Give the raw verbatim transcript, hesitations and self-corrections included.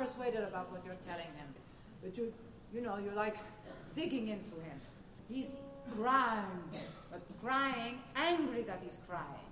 persuaded about what you're telling him. But you, you know, you're like digging into him. He's crying, but crying, angry that he's crying.